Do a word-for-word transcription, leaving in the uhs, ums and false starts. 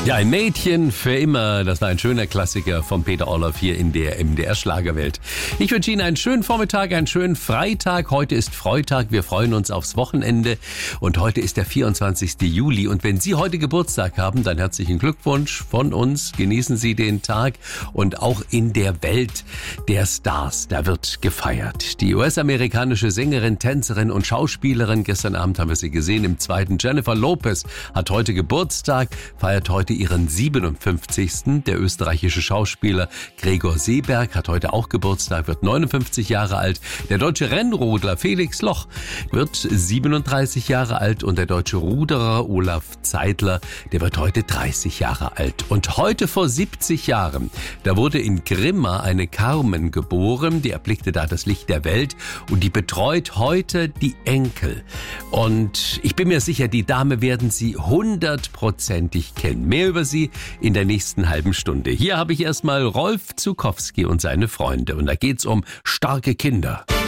Ja, ein Mädchen für immer. Das war ein schöner Klassiker von Peter Orloff hier in der M D R-Schlagerwelt. Ich wünsche Ihnen einen schönen Vormittag, einen schönen Freitag. Heute ist Freitag. Wir freuen uns aufs Wochenende. Und heute ist der vierundzwanzigste Juli. Und wenn Sie heute Geburtstag haben, dann herzlichen Glückwunsch von uns. Genießen Sie den Tag. Und auch in der Welt der Stars, da wird gefeiert. Die U S-amerikanische Sängerin, Tänzerin und Schauspielerin, gestern Abend haben wir sie gesehen, im zweiten, Jennifer Lopez, hat heute Geburtstag, feiert heute ihren siebenundfünfzigsten Der österreichische Schauspieler Gregor Seeberg hat heute auch Geburtstag, wird neunundfünfzig Jahre alt. Der deutsche Rennrodler Felix Loch wird siebenunddreißig Jahre alt und der deutsche Ruderer Olaf Zeidler, der wird heute dreißig Jahre alt. Und heute vor siebzig Jahren, da wurde in Grimma eine Carmen geboren, die erblickte da das Licht der Welt und die betreut heute die Enkel. Und ich bin mir sicher, die Dame werden Sie hundertprozentig kennen. Mehr über sie in der nächsten halben Stunde. Hier habe ich erstmal Rolf Zukowski und seine Freunde und da geht's um starke Kinder.